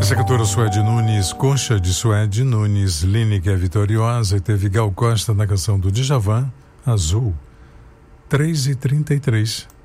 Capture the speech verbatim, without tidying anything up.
Essa cantora Suede Nunes, Concha de Suede Nunes, Lineker é vitoriosa, e teve Gal Costa na canção do Djavan, Azul. três e trinta e três.